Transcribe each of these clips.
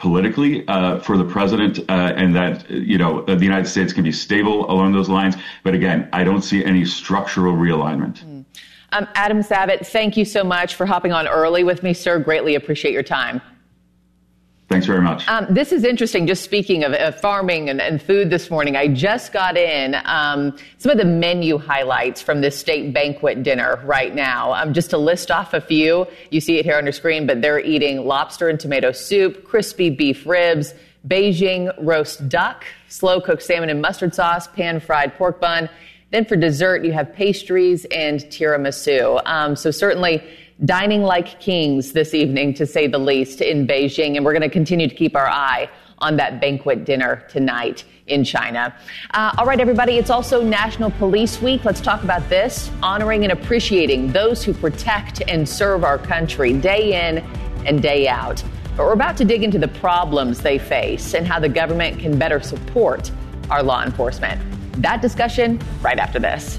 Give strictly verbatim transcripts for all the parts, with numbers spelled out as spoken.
politically uh, for the president, uh, and that, you know, the United States can be stable along those lines. But again, I don't see any structural realignment. Mm. Um, Adam Savitt, thank you so much for hopping on early with me, sir. Greatly appreciate your time. Thanks very much. Um, this is interesting. Just speaking of uh, farming and, and food this morning, I just got in um, some of the menu highlights from this state banquet dinner right now. Um, just to list off a few, you see it here on your screen, but they're eating lobster and tomato soup, crispy beef ribs, Beijing roast duck, slow-cooked salmon and mustard sauce, pan-fried pork bun. Then for dessert, you have pastries and tiramisu. Um, so certainly dining like kings this evening, to say the least, in Beijing. And we're going to continue to keep our eye on that banquet dinner tonight in China. Uh, all right, everybody, it's also National Police Week. Let's talk about this, honoring and appreciating those who protect and serve our country day in and day out. But we're about to dig into the problems they face and how the government can better support our law enforcement. That discussion right after this.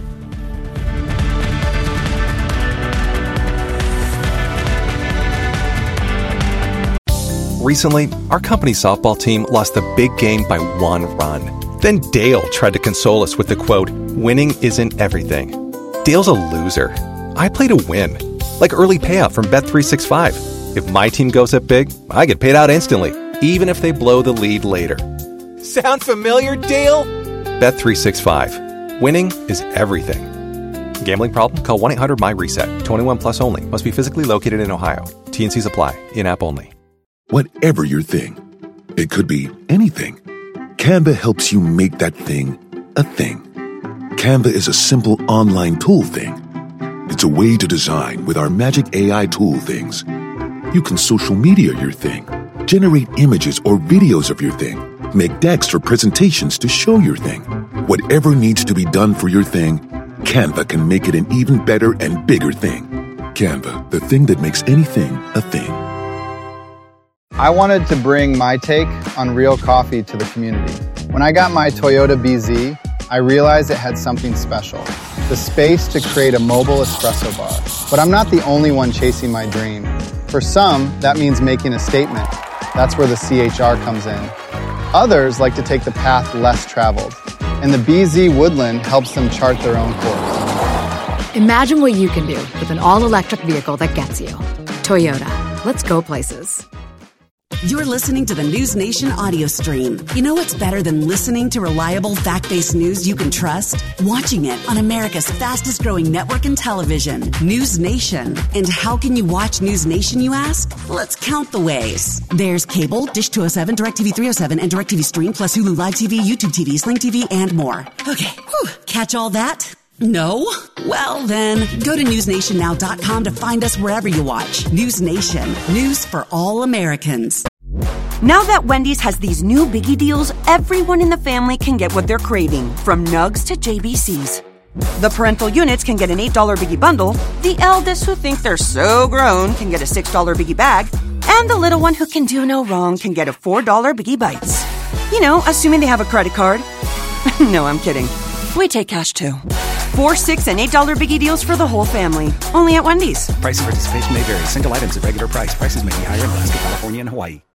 Recently, our company's softball team lost the big game by one run. Then Dale tried to console us with the quote, "Winning isn't everything." Dale's a loser. I play to win, like early payout from Bet three sixty-five. If my team goes up big, I get paid out instantly, even if they blow the lead later. Sound familiar, Dale? Bet three sixty-five. Winning is everything. Gambling problem? Call one eight hundred M Y reset. twenty-one plus only. Must be physically located in Ohio. T and C's apply. In-app only. Whatever your thing, it could be anything. Canva helps you make that thing a thing. Canva is a simple online tool thing. It's a way to design with our magic A I tool things. You can social media your thing, generate images or videos of your thing, make decks for presentations to show your thing. Whatever needs to be done for your thing, Canva can make it an even better and bigger thing. Canva, the thing that makes anything a thing. I wanted to bring my take on real coffee to the community. When I got my Toyota B Z, I realized it had something special, the space to create a mobile espresso bar. But I'm not the only one chasing my dream. For some, that means making a statement. That's where the C H R comes in. Others like to take the path less traveled, and the B Z Woodland helps them chart their own course. Imagine what you can do with an all-electric vehicle that gets you. Toyota. Let's go places. You're listening to the News Nation audio stream. You know what's better than listening to reliable, fact-based news you can trust? Watching it on America's fastest-growing network in television, News Nation. And how can you watch News Nation, you ask? Let's count the ways. There's cable, Dish two oh seven, DirecTV three oh seven, and DirecTV Stream, plus Hulu Live T V, YouTube T V, Sling T V, and more. Okay, whew. Catch all that? No? Well, then, go to news nation now dot com to find us wherever you watch. News Nation. News for all Americans. Now that Wendy's has these new biggie deals, everyone in the family can get what they're craving, from nugs to J B Cs. The parental units can get an eight dollar biggie bundle, the eldest who think they're so grown can get a six dollar biggie bag, and the little one who can do no wrong can get a four dollar biggie bites. You know, assuming they have a credit card. No, I'm kidding. We take cash too. Four, six, and eight dollar biggie deals for the whole family. Only at Wendy's. Price and participation may vary. Single items at regular price. Prices may be higher in Alaska, California, and Hawaii.